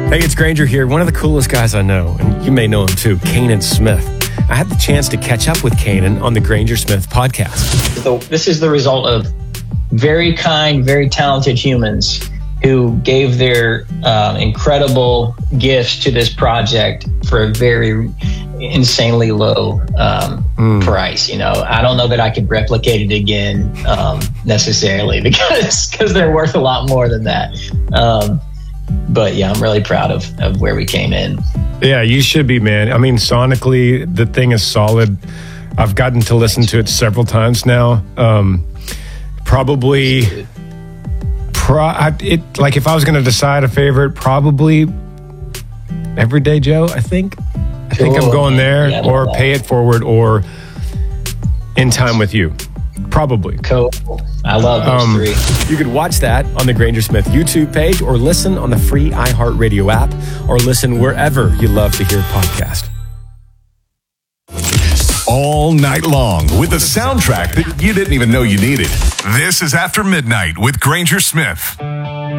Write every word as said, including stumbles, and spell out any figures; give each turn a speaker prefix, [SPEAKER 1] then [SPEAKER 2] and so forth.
[SPEAKER 1] Hey, it's Granger here. One of the coolest guys I know, and you may know him too, Kanan Smith. I had the chance to catch up with Kanan on the Granger Smith podcast.
[SPEAKER 2] So this is the result of very kind, very talented humans who gave their uh, incredible gifts to this project for a very insanely low um, mm. price. You know, I don't know that I could replicate it again um, necessarily because because they're worth a lot more than that. Um, but yeah, I'm really proud of, of where we came in.
[SPEAKER 1] Yeah, you should be, man. I mean, sonically, the thing is solid. I've gotten to listen to it several times now. Um, probably, pro, I, it like if I was going to decide a favorite, probably Everyday Joe, I think. I think cool. I'm going there, yeah, or Pay It Forward, or In Time With You. Probably.
[SPEAKER 2] Cool. I love those um,
[SPEAKER 1] three. You could watch that on the Granger Smith YouTube page, or listen on the free iHeartRadio app, or listen wherever you love to hear podcasts.
[SPEAKER 3] All night long with a soundtrack that you didn't even know you needed. This is After Midnight with Granger Smith.